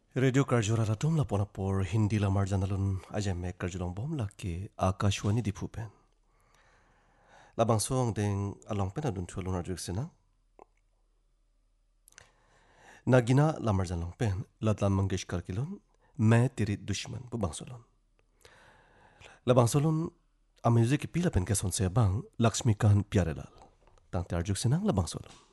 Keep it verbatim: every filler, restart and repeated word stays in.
radio कार्जुरा रातुम ला पोनापोर हिंदी ला मारजानालुन अजय में कार्जुलों बम लाके Akashvani दिफुपेन labang song deng along pen adun thulun arjuk sina nagina lamarjan long pen latlam mangeshkar kilon मैं तेरी दुश्मन bu bangsolon labang solon a music pila pen keson se bang lakshmikant pyarelal tang te arjuk sinang labang solon